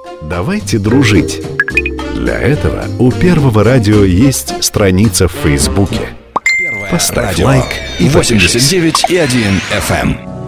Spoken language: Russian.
Давайте дружить. Для этого у Первого радио есть страница в Фейсбуке. Поставь лайк и 89,1 FM.